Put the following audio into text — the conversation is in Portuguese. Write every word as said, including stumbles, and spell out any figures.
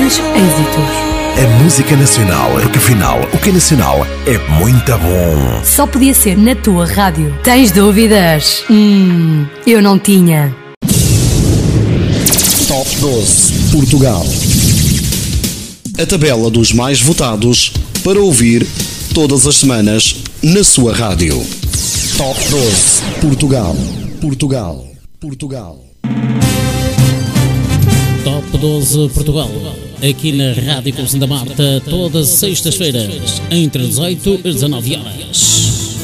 mais êxitos. A música nacional, porque afinal, o que é nacional é muito bom. Só podia ser na tua rádio. Tens dúvidas? Hum, eu não tinha. Top doze Portugal. A tabela dos mais votados para ouvir todas as semanas na sua rádio. Top doze Portugal. Portugal. Portugal. Top doze Portugal. Aqui na Rádio Clube Santa Marta, todas as sextas-feiras, entre dezoito e dezanove horas.